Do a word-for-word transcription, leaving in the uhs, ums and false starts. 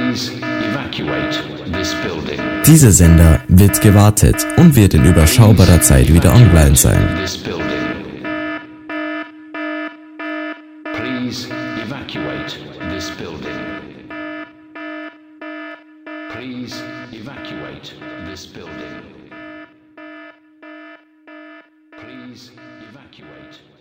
Dieser Sender wird gewartet und wird in überschaubarer Zeit wieder online sein. Please evacuate this building. Please evacuate this building. Please evacuate.